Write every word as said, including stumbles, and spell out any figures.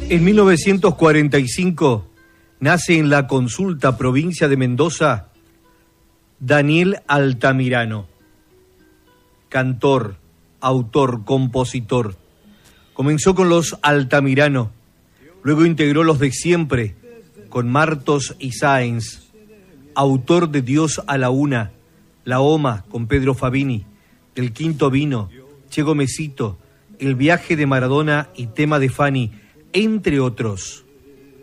En mil novecientos cuarenta y cinco nace en la Consulta, provincia de Mendoza, Daniel Altamirano, cantor, autor, compositor. Comenzó con los Altamirano, luego integró los de siempre, con Martos y Sáenz, autor de Dios a la una, La Oma con Pedro Fabini, El Quinto Vino, Che Gomesito, El Viaje de Maradona y Tema de Fanny, entre otros.